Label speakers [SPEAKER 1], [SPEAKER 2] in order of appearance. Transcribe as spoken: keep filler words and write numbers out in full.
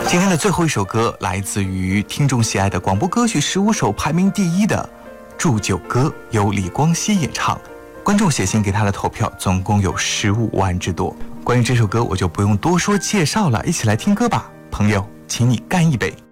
[SPEAKER 1] 今天的最后一首歌来自于听众喜爱的广播歌曲十五首排名第一的《祝酒歌》，由李光羲演唱。观众写信给他的投票总共有十五万之多。关于这首歌我就不用多说介绍了，一起来听歌吧。朋友，请你干一杯。